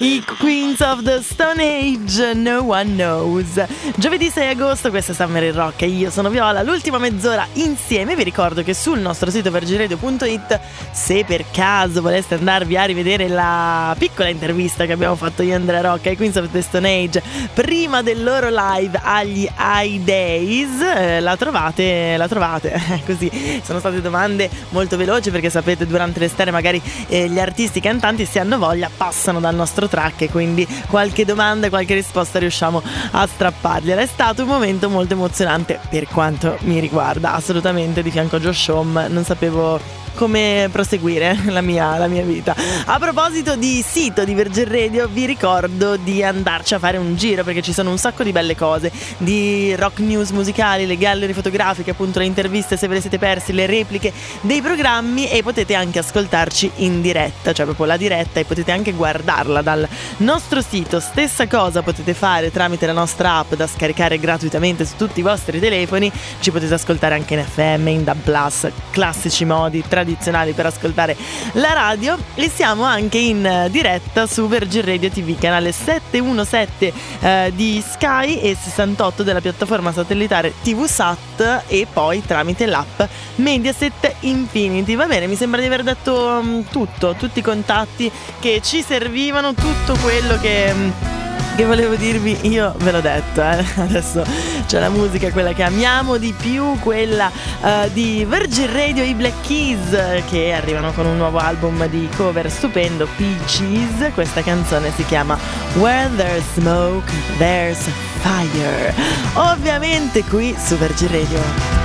I Queens of the Stone Age, No One Knows. Giovedì 6 agosto, questo è Summer in Rock e io sono Viola. L'ultima mezz'ora insieme. Vi ricordo che sul nostro sito virginradio.it, se per caso voleste andarvi a rivedere la piccola intervista che abbiamo fatto io e Andrea Rocca ai Queens of the Stone Age prima del loro live agli High Days, la trovate. Così sono state domande molto veloci, perché sapete, durante l'estate magari gli artisti cantanti, se hanno voglia, passano dal nostro track, e quindi qualche domanda, qualche risposta riusciamo a strappargliela. È stato un momento molto emozionante per quanto mi riguarda, assolutamente. Di fianco a Josh Homme non sapevo come proseguire la mia vita. A proposito di sito di Virgin Radio, vi ricordo di andarci a fare un giro, perché ci sono un sacco di belle cose, di rock news musicali, le gallery fotografiche, appunto le interviste se ve le siete persi, le repliche dei programmi, e potete anche ascoltarci in diretta, cioè proprio la diretta, e potete anche guardarla dal nostro sito. Stessa cosa potete fare tramite la nostra app da scaricare gratuitamente su tutti i vostri telefoni. Ci potete ascoltare anche in FM, in DAB+, classici modi tradizionali per ascoltare la radio, e siamo anche in diretta su Virgin Radio TV, canale 717 di Sky e 68 della piattaforma satellitare TVSat, e poi tramite l'app Mediaset Infinity. Va bene, mi sembra di aver detto tutto, tutti i contatti che ci servivano, tutto quello che volevo dirvi io ve l'ho detto. Adesso c'è la musica, quella che amiamo di più, quella di Virgin Radio, i Black Keys, che arrivano con un nuovo album di cover stupendo, Peaches. Questa canzone si chiama Where There's Smoke There's Fire, ovviamente qui su Virgin Radio.